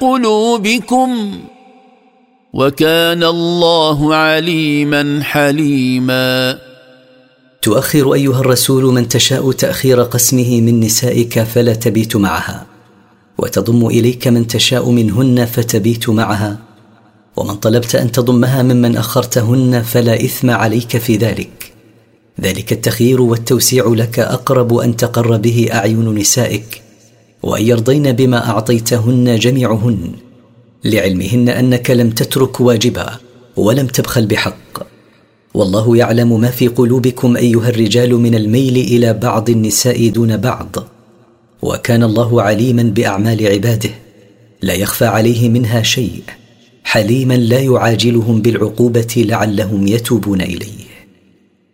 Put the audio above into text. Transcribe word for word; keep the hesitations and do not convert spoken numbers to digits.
قلوبكم وكان الله عليما حليما. تؤخر أيها الرسول من تشاء تأخير قسمه من نسائك فلا تبيت معها، وتضم إليك من تشاء منهن فتبيت معها، ومن طلبت أن تضمها ممن أخرتهن فلا إثم عليك في ذلك. ذلك التخيير والتوسيع لك أقرب أن تقر به أعين نسائك، وأن يرضين بما أعطيتهن جميعهن، لعلمهن أنك لم تترك واجبا ولم تبخل بحق. والله يعلم ما في قلوبكم أيها الرجال من الميل إلى بعض النساء دون بعض، وكان الله عليما بأعمال عباده، لا يخفى عليه منها شيء، حليما لا يعاجلهم بالعقوبة لعلهم يتوبون إليه.